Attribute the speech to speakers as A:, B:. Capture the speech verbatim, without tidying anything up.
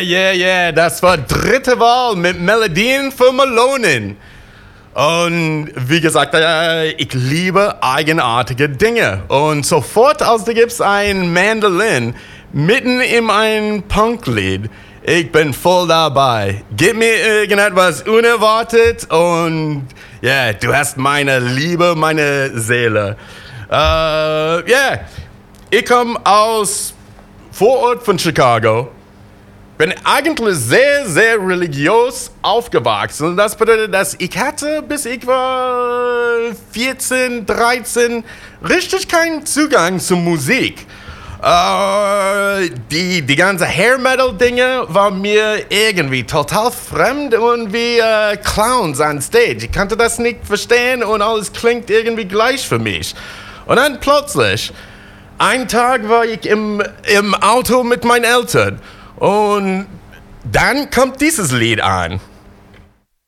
A: yeah, yeah, das war dritte Wahl mit Melodien für Melonen. Und wie gesagt, äh, ich liebe eigenartige Dinge. Und sofort, als du gibst ein Mandolin mitten in ein Punklied, ich bin voll dabei. Gib mir irgendetwas unerwartet und ja, yeah, du hast meine Liebe, meine Seele. Ja, uh, yeah. Ich komme aus Vorort von Chicago. Bin eigentlich sehr, sehr religiös aufgewachsen. Das bedeutet, dass ich hatte, bis ich war vierzehn, dreizehn, richtig keinen Zugang zur Musik. Uh, die, die ganze Hair-Metal-Dinge waren mir irgendwie total fremd und wie uh, Clowns on Stage. Ich konnte das nicht verstehen und alles klingt irgendwie gleich für mich. Und dann plötzlich, einen Tag war ich im, im Auto mit meinen Eltern und dann kommt dieses Lied an.